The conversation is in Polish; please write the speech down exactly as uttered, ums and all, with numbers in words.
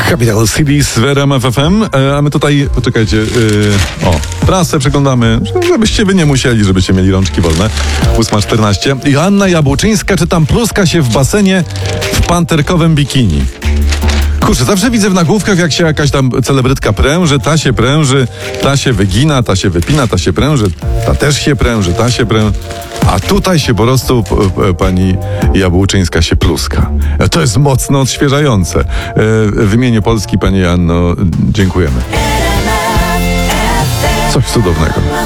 Capital Cities w R M F F M, a my tutaj, poczekajcie, yy, o, prasę przeglądamy, żebyście wy nie musieli, żebyście mieli rączki wolne. ósma czternaście. Joanna Jabłczyńska, czy tam pluska się w basenie w panterkowym bikini. Kurczę, zawsze widzę w nagłówkach, jak się jakaś tam celebrytka pręży, ta się pręży, ta się wygina, ta się wypina, ta się pręży, ta też się pręży, ta się pręży. A tutaj się po prostu p- pani Jabłczyńska się pluska. To jest mocno odświeżające. W imieniu Polski, pani Joanno, dziękujemy. Coś cudownego.